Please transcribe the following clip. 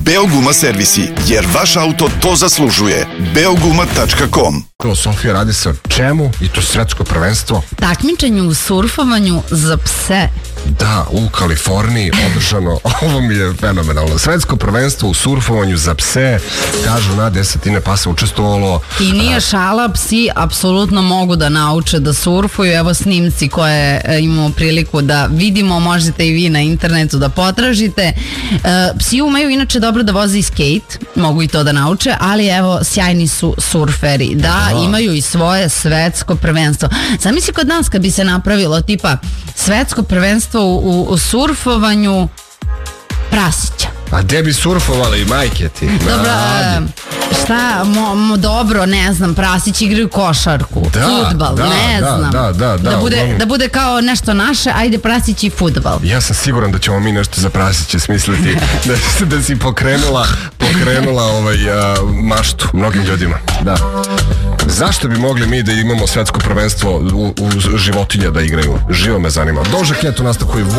Beoguma servisi, jer vaš auto to zaslužuje. Beoguma.com. Sofija radi se o čemu? I to svetsko prvenstvo? Takmičenju u surfovanju za pse. Da, u Kaliforniji održano, ovo mi je fenomenalno. Svetsko prvenstvo u surfovanju za pse, kažu na 10 pasa učestvovalo. I nije šala, psi apsolutno mogu da nauče da surfuju. Evo snimci koje imamo priliku da vidimo, možete i vi na internetu da potražite. Psi umeju inače dobro da voze i skate, mogu i to da nauče, ali evo sjajni su surferi. Da, imaju i svoje svetsko prvenstvo. Zamisli kod nas kad bi se napravilo tipa svetsko prvenstvo u surfovanju prasića. A gde bi surfovali, majke ti? Dobro, šta, dobro, ne znam, prasići igraju košarku, fudbal, ne znam. Da bude kao nešto naše, ajde prasići fudbal. Ja sam siguran da ćemo mi nešto za prasiće smisliti, da si pokrenula maštu mnogim ljudima. Da. Zašto bi mogli mi da imamo svetsko prvenstvo u životinja da igraju? Živo me zanima. Doža Cat u nastavku i